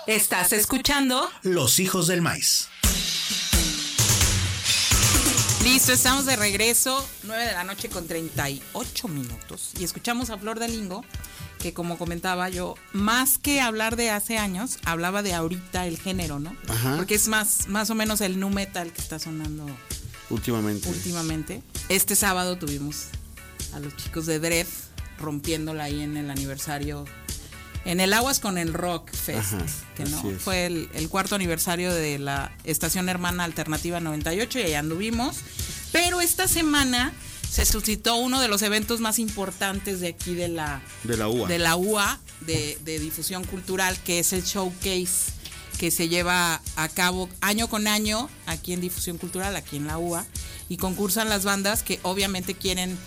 Estás escuchando Los Hijos del Maíz. Listo, estamos de regreso, 9:38 p.m. y escuchamos a Flor de Lingo, que como comentaba yo, más que hablar de hace años, hablaba de ahorita el género, ¿no? Ajá. Porque es más o menos el nu metal que está sonando últimamente. Este sábado tuvimos a los chicos de Dread rompiéndola ahí en el aniversario, en el Aguas con el Rock Fest. Ajá, que no así es. fue el cuarto aniversario de la estación hermana Alternativa 98 y ahí anduvimos. Pero esta semana se suscitó uno de los eventos más importantes de aquí de la UA de difusión cultural, que es el showcase que se lleva a cabo año con año aquí en difusión cultural, aquí en la UA, y concursan las bandas que obviamente quieren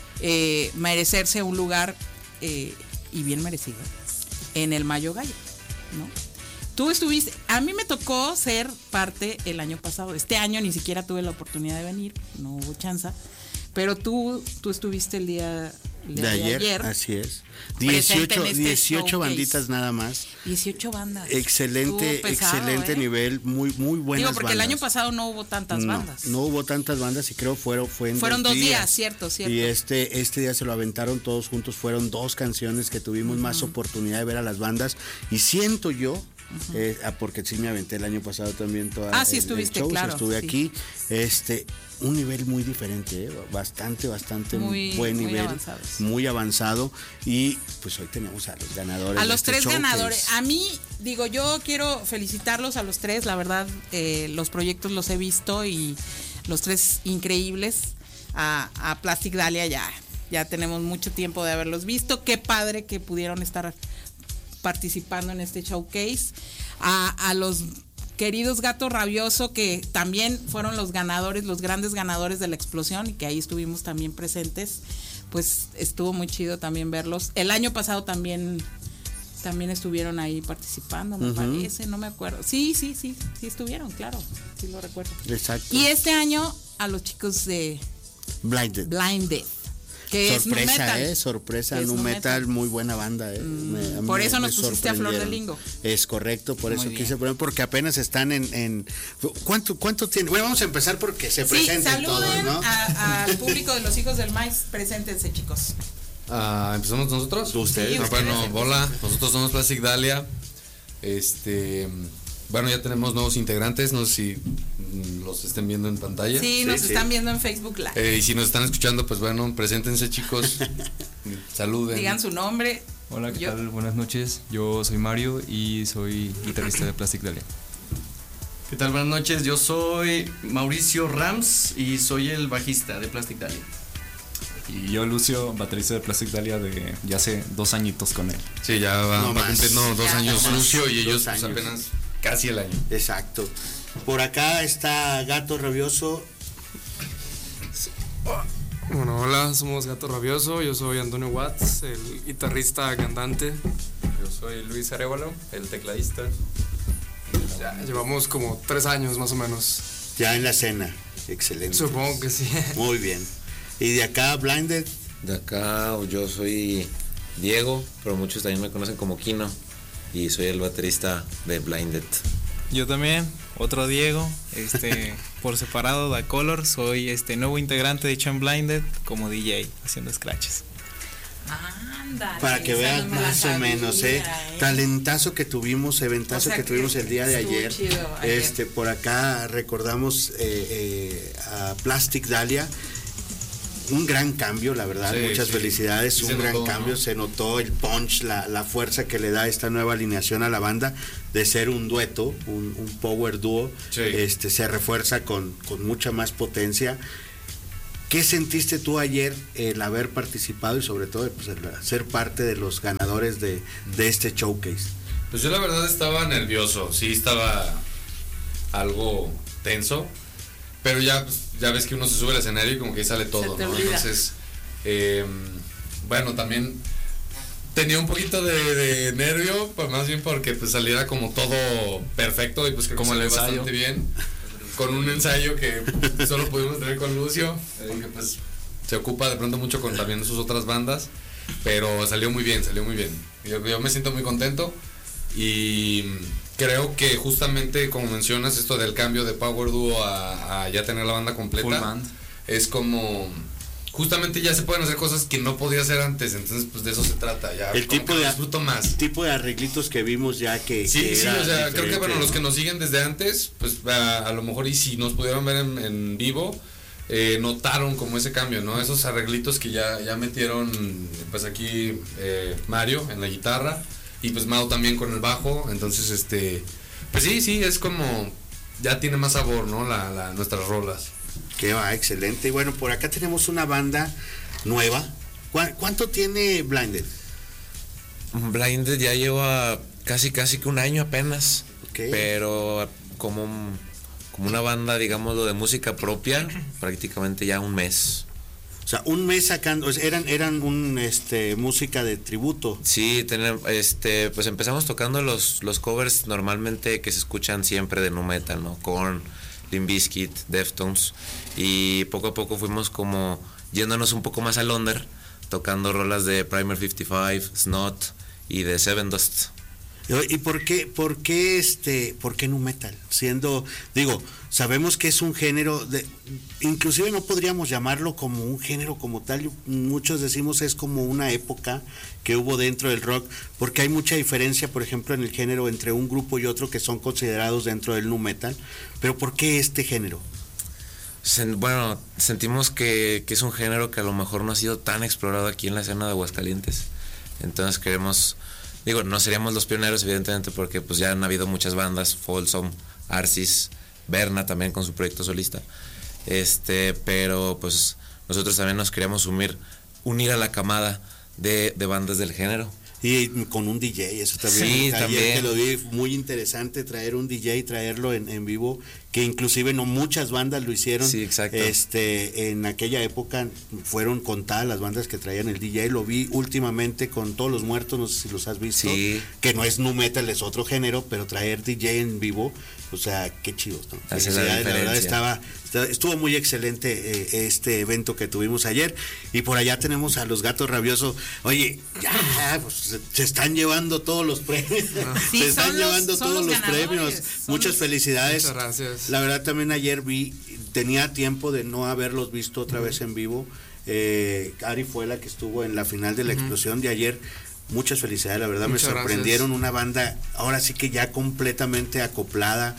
merecerse un lugar y bien merecido en el Mayo Gallo, ¿no? Tú estuviste, a mí me tocó ser parte el año pasado. Este año ni siquiera tuve la oportunidad de venir, no hubo chance. Pero tú estuviste el día de ayer. Así es. Presente en este 18 banditas showcase. nada más. 18 bandas. Excelente nivel, muy buenas. Digo, porque bandas. el año pasado no hubo tantas bandas. No hubo tantas bandas y creo fueron 2 días, cierto. Y este día se lo aventaron todos juntos, fueron 2 canciones que tuvimos más oportunidad de ver a las bandas y siento yo, porque sí me aventé el año pasado también toda sí estuviste, el show, claro. Estuve sí. aquí, un nivel muy diferente, bastante buen nivel, muy avanzado, y pues hoy tenemos a los ganadores. A los 3 showcase. ganadores. A mí, digo, yo quiero felicitarlos a los 3, la verdad, los proyectos los he visto y los 3 increíbles. A Plastic Dahlia ya tenemos mucho tiempo de haberlos visto. Qué padre que pudieron estar participando en este showcase. A los queridos Gato Rabioso, que también fueron los grandes ganadores de la explosión y que ahí estuvimos también presentes, pues estuvo muy chido también verlos. El año pasado también estuvieron ahí participando, me parece, no me acuerdo. Sí estuvieron, claro, sí lo recuerdo. Exacto. Y este año a los chicos de Blinded. Que sorpresa, es sorpresa, es nu nu metal, metal. muy buena banda. Por eso nos pusiste a Flor de Lingo. Es correcto, por Muy eso bien. quise poner, porque apenas están en ¿cuánto tiene? Bueno, vamos a empezar porque se presenten todos, ¿no? Al público de los Hijos del Maíz, preséntense, chicos. ¿Empezamos nosotros? Ustedes. Sí, Bueno, hola, nosotros somos Plastic Dahlia. Bueno, ya tenemos nuevos integrantes, no sé si los estén viendo en pantalla. Sí, nos están viendo en Facebook Live. Y si nos están escuchando, pues bueno, preséntense, chicos. Saluden. Digan su nombre. Hola, ¿qué tal? Buenas noches. Yo soy Mario y soy guitarrista de Plastic Dahlia. ¿Qué tal? Buenas noches, yo soy Mauricio Rams y soy el bajista de Plastic Dahlia. Y yo, Lucio, baterista de Plastic Dahlia de ya hace 2 añitos con él. Sí, ya va cumpliendo 2 años no más. Lucio y ellos 2 pues, años. apenas casi el año. Exacto. Por acá está Gato Rabioso. Bueno, hola, somos Gato Rabioso, yo soy Antonio Watts, el guitarrista cantante. Yo soy Luis Arevalo, el tecladista. Ya llevamos como 3 años más o menos. Ya en la escena. Excelente. Supongo que sí. Muy bien. Y de acá, Blinded. De acá yo soy Diego, pero muchos también me conocen como Kino y soy el baterista de Blinded. Yo también, otro Diego, por separado da Color, soy nuevo integrante de Chan Blinded como DJ haciendo scratches. Ándale, Para que esa vean no me la más o menos, sabía, talentazo que tuvimos, eventazo O sea que tuvimos el día de estuvo ayer. chido ayer. Por acá recordamos a Plastic Dahlia. Un gran cambio, la verdad, Sí, muchas sí. felicidades, Sí, un se gran notó, cambio, ¿no? se notó el punch, la fuerza que le da esta nueva alineación a la banda, de ser un dueto, un power dúo, Sí. se refuerza con mucha más potencia. ¿Qué sentiste tú ayer el haber participado y sobre todo pues, el ser parte de los ganadores de este showcase? Pues yo la verdad estaba nervioso, sí estaba algo tenso, pero ya ves que uno se sube al escenario y como que sale todo, Se te ¿no? olvida. Entonces, bueno, también tenía un poquito de nervio, pues más bien porque pues saliera como todo perfecto y pues creo que Como el salió ensayo. bastante bien, con un ensayo que solo pudimos tener con Lucio, porque pues se ocupa de pronto mucho con también sus otras bandas, pero salió muy bien, Yo me siento muy contento. Y creo que justamente como mencionas esto del cambio de Power Duo a ya tener la banda completa, Full band. es como justamente ya se pueden hacer cosas que no podía hacer antes, entonces pues de eso se trata, ya El como tipo que de lo disfruto más. El tipo de arreglitos que vimos ya que Sí, que sí, era o sea, creo que diferente, bueno, los ¿no? que nos siguen desde antes, pues a lo mejor y si nos pudieron ver en vivo, notaron como ese cambio, ¿no? Esos arreglitos que ya metieron, pues aquí Mario en la guitarra y pues Mau también con el bajo, entonces pues sí, es como, ya tiene más sabor, ¿no? Nuestras rolas. Que va, excelente. Y bueno, por acá tenemos una banda nueva. ¿Cuánto tiene Blinded? Blinded ya lleva casi que un año apenas. Okay. Pero como una banda, digámoslo, de música propia, prácticamente ya un mes. O sea, un mes sacando, eran música de tributo. Sí, pues empezamos tocando los covers normalmente que se escuchan siempre de nu metal, ¿no? Korn, Limp Bizkit, Deftones, y poco a poco fuimos como yéndonos un poco más al under, tocando rolas de Primer 55, Snot y de Seven Dust. ¿Y por qué nu metal? Sabemos que es un género inclusive no podríamos llamarlo como un género como tal, muchos decimos es como una época que hubo dentro del rock, porque hay mucha diferencia, por ejemplo, en el género entre un grupo y otro que son considerados dentro del nu metal, pero ¿por qué este género? Bueno, sentimos que es un género que a lo mejor no ha sido tan explorado aquí en la escena de Aguascalientes, entonces queremos, no seríamos los pioneros evidentemente porque pues ya han habido muchas bandas, Folsom, Arsis, Berna también con su proyecto solista, pero pues nosotros también nos queríamos unir a la camada de bandas del género. Y con un DJ, eso también. Sí, ayer también. que lo vi, muy interesante traer un DJ, traerlo en vivo, que inclusive no muchas bandas lo hicieron. Sí, exacto. En aquella época fueron contadas las bandas que traían el DJ, lo vi últimamente con Todos los Muertos, no sé si los has visto, Sí. que no es nu metal, es otro género, pero traer DJ en vivo, o sea, qué chido, ¿no? Hace la Felicidades, la verdad diferencia. estuvo muy excelente este evento que tuvimos ayer. Y por allá tenemos a los Gatos Rabiosos. Oye, ya, pues, se están llevando todos los premios. Sí, se están son llevando los todos los ganadores, premios. son Muchas los- felicidades. Muchas gracias. La verdad también ayer tenía tiempo de no haberlos visto otra vez en vivo. Ari fue la que estuvo en la final de la explosión de ayer. Muchas felicidades, la verdad Muchas me sorprendieron, una banda ahora sí que ya completamente acoplada,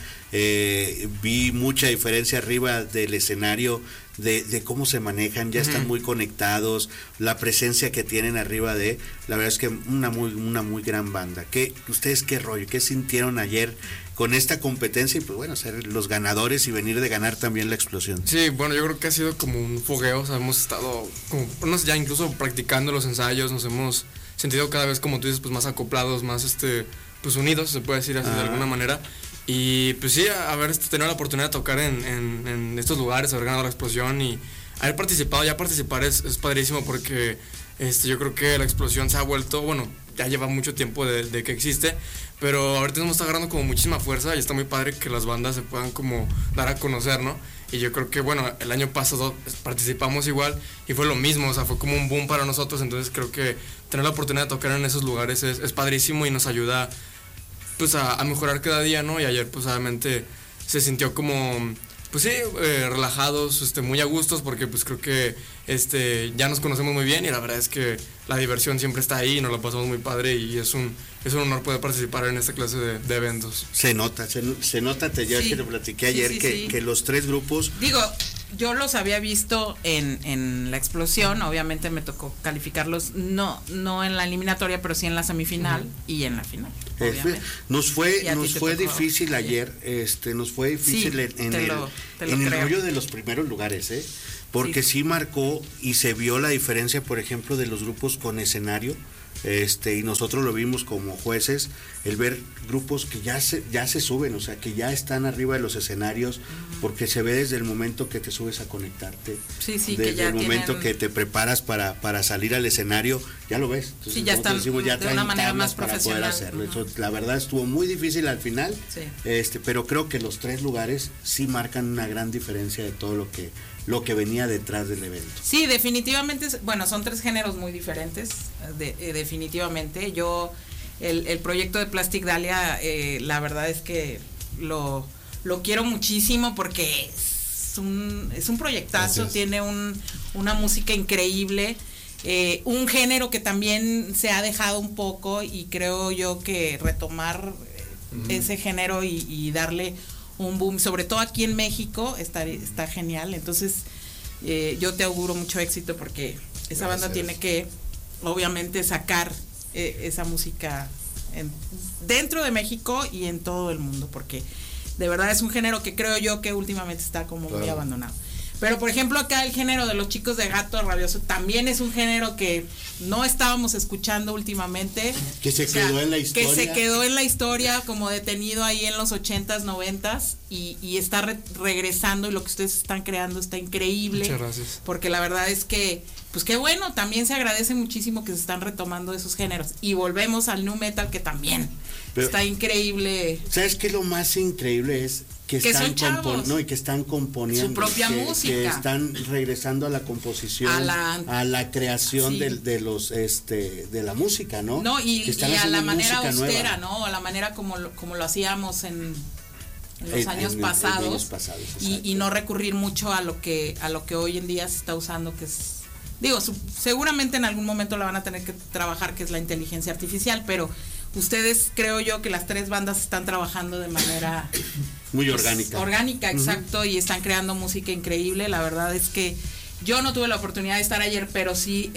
vi mucha diferencia arriba del escenario de cómo se manejan, ya están muy conectados, la presencia que tienen arriba la verdad es que una muy gran banda. ¿Ustedes qué rollo? ¿Qué sintieron ayer con esta competencia y pues bueno, ser los ganadores y venir de ganar también la explosión? Sí, bueno, yo creo que ha sido como un fogueo, o sea, hemos estado como, no sé, ya incluso practicando los ensayos, nos hemos sentido cada vez, como tú dices, pues más acoplados, más pues unidos, se puede decir así de alguna manera. Y pues sí, haber tenido la oportunidad de tocar en estos lugares, haber ganado la explosión y haber participado, ya participar es padrísimo porque yo creo que la explosión se ha vuelto, bueno, ya lleva mucho tiempo de que existe, pero ahorita nos está agarrando como muchísima fuerza y está muy padre que las bandas se puedan como dar a conocer, ¿no? Y yo creo que, bueno, el año pasado participamos igual y fue lo mismo, o sea, fue como un boom para nosotros, entonces creo que tener la oportunidad de tocar en esos lugares es padrísimo y nos ayuda pues a mejorar cada día, ¿no? Y ayer pues obviamente se sintió como, pues sí, relajados, muy a gustos porque pues creo que ya nos conocemos muy bien y la verdad es que la diversión siempre está ahí y nos la pasamos muy padre y es un honor poder participar en esta clase de eventos. Se nota, ya Sí. que lo platiqué ayer, Sí, que, sí. que los tres grupos, Digo, yo los había visto en la explosión, obviamente me tocó calificarlos, no en la eliminatoria, pero sí en la semifinal y en la final. Obviamente. nos Y a fue ti te tocó. difícil ayer, nos fue difícil Sí, en te el lo en el creo. rollo de los primeros lugares, porque sí marcó y se vio la diferencia, por ejemplo, de los grupos con escenario. Y nosotros lo vimos como jueces, el ver grupos que ya se suben, o sea, que ya están arriba de los escenarios, porque se ve desde el momento que te subes a conectarte, Sí, que desde ya el momento tienen- que te preparas para salir al escenario, ya lo ves. Entonces, Sí, ya nosotros están de traen una manera tablas más para poder profesional. hacerlo. Ujú. Eso, la verdad estuvo muy difícil al final, Sí. pero creo que los tres lugares sí marcan una gran diferencia de todo lo que venía detrás del evento. Sí, definitivamente, bueno, son tres géneros muy diferentes, definitivamente. Yo el proyecto de Plastic Dahlia, la verdad es que lo quiero muchísimo porque es un proyectazo. Gracias. Tiene una música increíble, un género que también se ha dejado un poco, y creo yo que retomar ese género y darle un boom, sobre todo aquí en México, está genial. Entonces yo te auguro mucho éxito, porque esa banda tiene que obviamente sacar esa música dentro de México y en todo el mundo, porque de verdad es un género que creo yo que últimamente está como muy abandonado. Pero por ejemplo acá el género de los Chicos de Gato Rabioso también es un género que no estábamos escuchando últimamente. Que se quedó en la historia. Que se quedó en la historia, como detenido ahí en los 80s, 90s, y está regresando, y lo que ustedes están creando está increíble. Muchas gracias. Porque la verdad es que, pues qué bueno, también se agradece muchísimo que se están retomando esos géneros. Y volvemos al nu metal, que también está increíble. ¿Sabes qué? Lo más increíble es que están y que están componiendo su propia música, que están regresando a la composición, a la creación de los de la música, ¿no? No, y a la manera austera, ¿no? A la manera como lo hacíamos en los años pasados, y no recurrir mucho a lo que hoy en día se está usando, que es, digo, seguramente en algún momento la van a tener que trabajar, que es la inteligencia artificial, pero ustedes, creo yo que las tres bandas están trabajando de manera muy orgánica. Orgánica, exacto, y están creando música increíble. La verdad es que yo no tuve la oportunidad de estar ayer, pero sí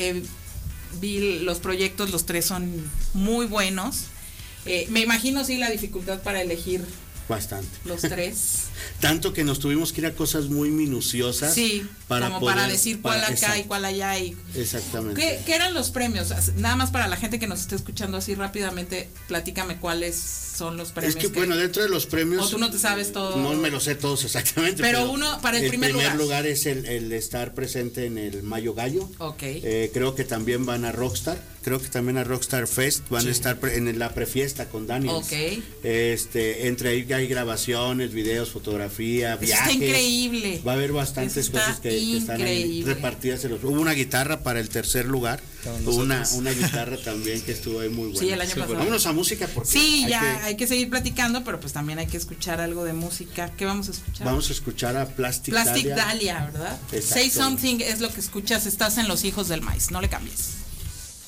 vi los proyectos, los tres son muy buenos. Me imagino sí la dificultad para elegir bastante los tres. Tanto que nos tuvimos que ir a cosas muy minuciosas. Sí, para decir cuál acá y cuál allá. Exactamente. ¿Qué eran los premios? Nada más para la gente que nos esté escuchando así rápidamente, platícame cuáles son los premios. Es que bueno, dentro de los premios... ¿O tú no te sabes todo? No me lo sé todos exactamente. Pero uno, para el primer lugar es el estar presente en el Mayo Gallo. Ok. Creo que también van a Rockstar. Creo que también a Rockstar Fest van a estar en la prefiesta con Daniels. Ok. Entre ahí hay grabaciones, videos, fotografía, viajes. Está increíble. Va a haber bastantes cosas que están ahí repartidas. Hubo una guitarra para el tercer lugar. Una guitarra también que estuvo ahí muy buena. Sí, el año pasado. Vámonos a música porque sí, hay que seguir platicando, pero pues también hay que escuchar algo de música. ¿Qué vamos a escuchar? Vamos a escuchar a Plastic Dahlia, ¿verdad? Exacto. Say Something es lo que escuchas. Estás en Los Hijos del Maíz, no le cambies.